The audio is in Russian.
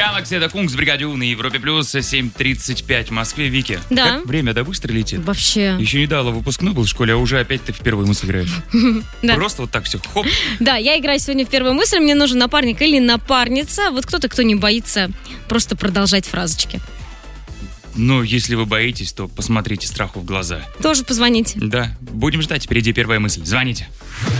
Яндекс, это Кунг с бригадей на Европе Плюс, 7:35 в Москве. Вики, Да. как время, да, быстро летит? Вообще. Еще недавно выпускной был в школе, а уже опять ты в первую мысль играешь. Да. Просто вот так все, хоп. Да, я играю сегодня в первую мысль. Мне нужен напарник или напарница. Вот кто-то, кто не боится просто продолжать фразочки. Но если вы боитесь, то посмотрите страху в глаза. Тоже позвоните. Да, будем ждать, впереди первая мысль. Звоните.